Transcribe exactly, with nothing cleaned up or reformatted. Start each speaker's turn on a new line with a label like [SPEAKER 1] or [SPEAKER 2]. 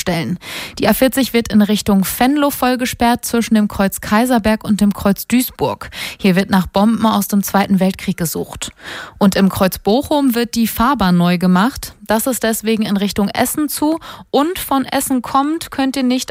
[SPEAKER 1] stellen. Die A vierzig wird in Richtung Venlo vollgesperrt zwischen dem Kreuz Kaiserberg und dem Kreuz Duisburg. Hier wird nach Bomben aus dem Zweiten Weltkrieg gesucht. Und im Kreuz Bochum wird die Fahrbahn neu gemacht. Das ist deswegen in Richtung Essen zu. Und von Essen kommt, könnt ihr nicht